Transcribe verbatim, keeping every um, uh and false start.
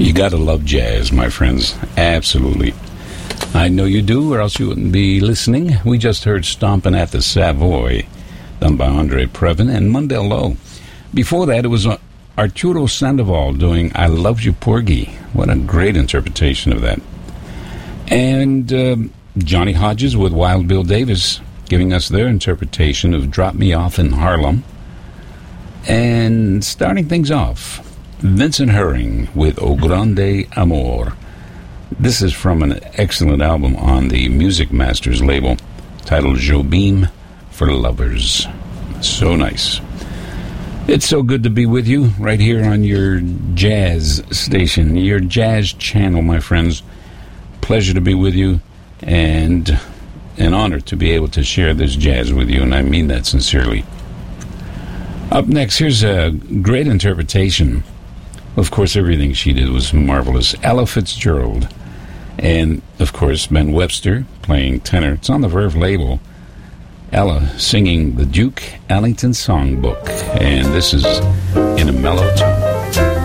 You gotta love jazz, my friends. Absolutely. I know you do, or else you wouldn't be listening. We just heard Stompin' at the Savoy, done by Andre Previn and Mundell Lowe. Before that, it was Arturo Sandoval doing I Love You Porgy. What a great interpretation of that. And um, Johnny Hodges with Wild Bill Davis giving us their interpretation of Drop Me Off in Harlem. And starting things off, Vincent Herring with O Grande Amor. This is from an excellent album on the Music Masters label titled Jobim for Lovers. So nice. It's so good to be with you right here on your jazz station, your jazz channel, my friends. Pleasure to be with you, and an honor to be able to share this jazz with you, and I mean that sincerely. Up next, here's a great interpretation. Of course, everything she did was marvelous. Ella Fitzgerald. And, of course, Ben Webster playing tenor. It's on the Verve label. Ella singing the Duke Ellington Songbook. And this is in a mellow tone.